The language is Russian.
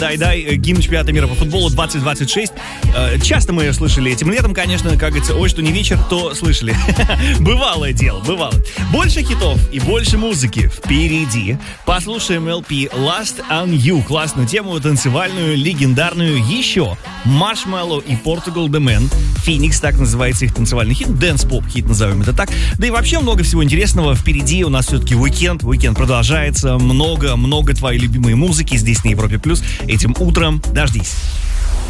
Дай-дай, гимн чемпионата мира по футболу 2026. Часто мы ее слышали этим летом, конечно, как говорится, ой, что не вечер, то слышали. Бывалое дело, бывало. Больше хитов и больше музыки впереди. Послушаем LP Last on You. Классную тему, танцевальную, легендарную еще. Marshmello и Portugal The Man. Phoenix, так называется их танцевальный хит. Дэнс-поп хит, назовем это так. Да и вообще много всего интересного впереди. У нас все-таки уикенд. Уикенд продолжается. Много твоей любимой музыки здесь на Европе+. Этим утром дождись.